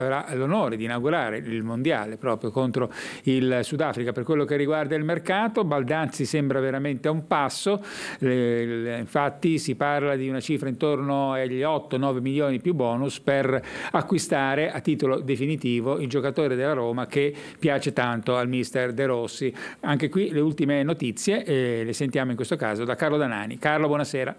avrà l'onore di inaugurare il mondiale proprio contro il Sudafrica. Per quello che riguarda il mercato, Baldanzi sembra veramente a un passo, infatti si parla di una cifra intorno agli 8-9 milioni più bonus per acquistare a titolo definitivo il giocatore della Roma che piace tanto al mister De Rossi. Anche qui le ultime notizie le sentiamo in questo caso da Carlo Danani. Carlo, buonasera.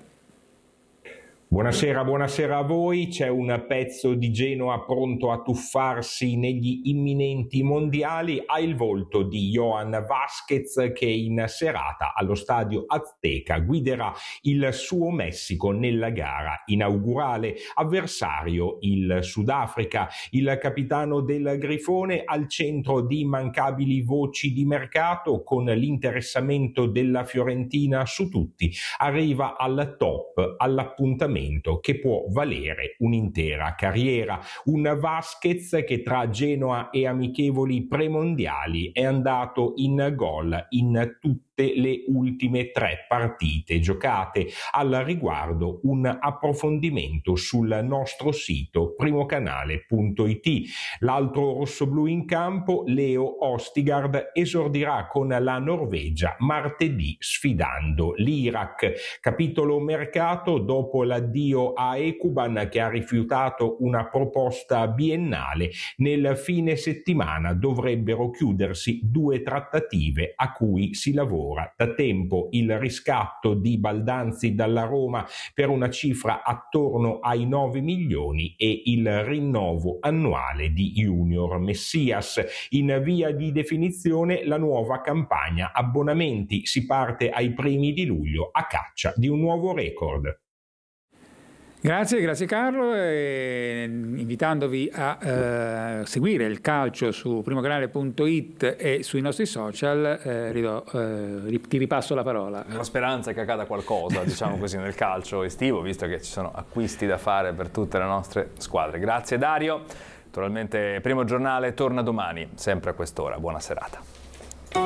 Buonasera a voi. C'è un pezzo di Genoa pronto a tuffarsi negli imminenti mondiali. Ha il volto di Johan Vázquez che in serata allo stadio Azteca guiderà il suo Messico nella gara inaugurale. Avversario il Sudafrica. Il capitano del Grifone al centro di immancabili voci di mercato, con l'interessamento della Fiorentina su tutti. Arriva al top, all'appuntamento che può valere un'intera carriera. Un Vázquez che tra Genoa e amichevoli premondiali è andato in gol in tutte le ultime 3 partite giocate. Al riguardo un approfondimento sul nostro sito primocanale.it. L'altro rossoblù in campo, Leo Ostigard, esordirà con la Norvegia martedì sfidando l'Iraq. Capitolo mercato dopo l'addio a Ekuban che ha rifiutato una proposta biennale. Nel fine settimana dovrebbero chiudersi 2 trattative a cui si lavora da tempo. Il riscatto di Baldanzi dalla Roma per una cifra attorno ai 9 milioni e il rinnovo annuale di Junior Messias. In via di definizione la nuova campagna abbonamenti. Si parte ai primi di luglio a caccia di un nuovo record. Grazie Carlo, e invitandovi a seguire il calcio su primocanale.it e sui nostri social, ti ripasso la parola. La speranza è che accada qualcosa, diciamo così, nel calcio estivo, visto che ci sono acquisti da fare per tutte le nostre squadre. Grazie Dario, naturalmente Primo Giornale torna domani, sempre a quest'ora. Buona serata.